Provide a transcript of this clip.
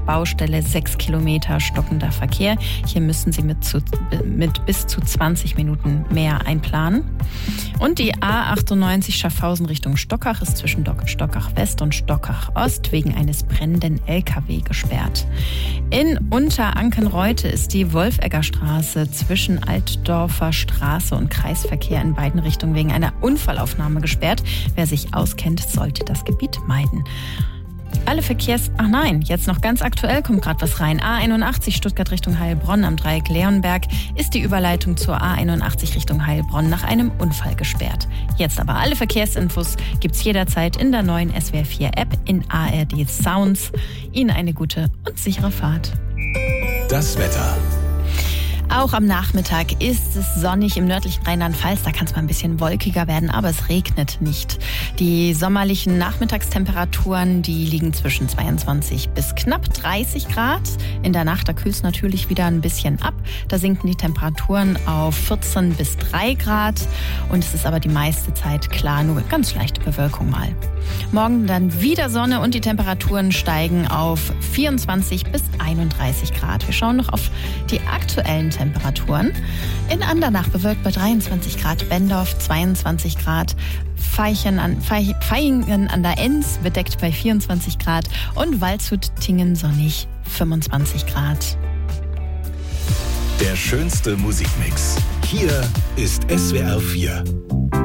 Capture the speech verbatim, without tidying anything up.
Baustelle sechs Kilometer stockender Verkehr. Hier müssen Sie mit, zu, mit bis zu zwanzig Minuten mehr einplanen. Und die A achtundneunzig Schaffhausen Richtung Stockach ist zwischen Stockach West und Stockach Ost wegen eines brennenden L K W gesperrt. In Unterankenreute ist die Wolfegger Straße zwischen Altdorfer Straße und Kreisverkehr in beiden Richtungen wegen einer Unfallaufnahme gesperrt. Wer sich auskennt, sollte das Gebiet meiden. Alle Verkehrs... Ach nein, jetzt noch ganz aktuell kommt gerade was rein. A einundachtzig Stuttgart Richtung Heilbronn am Dreieck Leonberg ist die Überleitung zur A einundachtzig Richtung Heilbronn nach einem Unfall gesperrt. Jetzt aber alle Verkehrsinfos gibt's jederzeit in der neuen S W R vier App in A R D Sounds. Ihnen eine gute und sichere Fahrt. Das Wetter. Auch am Nachmittag ist es sonnig im nördlichen Rheinland-Pfalz. Da kann es mal ein bisschen wolkiger werden, aber es regnet nicht. Die sommerlichen Nachmittagstemperaturen, die liegen zwischen zweiundzwanzig bis knapp dreißig Grad. In der Nacht, da kühlt es natürlich wieder ein bisschen ab. Da sinken die Temperaturen auf vierzehn bis drei Grad. Und es ist aber die meiste Zeit klar, nur ganz leichte Bewölkung mal. Morgen dann wieder Sonne und die Temperaturen steigen auf vierundzwanzig bis einunddreißig Grad. Wir schauen noch auf die aktuellen Temperaturen. In Andernach bewölkt bei dreiundzwanzig Grad, Bendorf zweiundzwanzig Grad, Feichen an, Vaihingen an der Enns bedeckt bei vierundzwanzig Grad und Waldshut-Tingen sonnig fünfundzwanzig Grad. Der schönste Musikmix. Hier ist S W R vier.